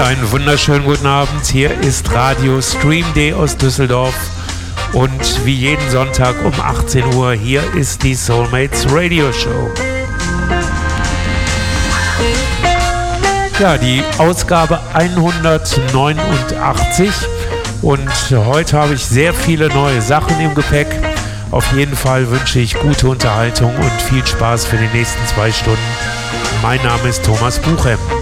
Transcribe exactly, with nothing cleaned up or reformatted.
Einen wunderschönen guten Abend. Hier ist Radio Stream D aus Düsseldorf. Und wie jeden Sonntag um achtzehn Uhr, hier ist die Soulmates Radio Show. Ja, die Ausgabe hundertneunundachtzig. Und heute habe ich sehr viele neue Sachen im Gepäck. Auf jeden Fall wünsche ich gute Unterhaltung und viel Spaß für die nächsten zwei Stunden. Mein Name ist Thomas Buchem.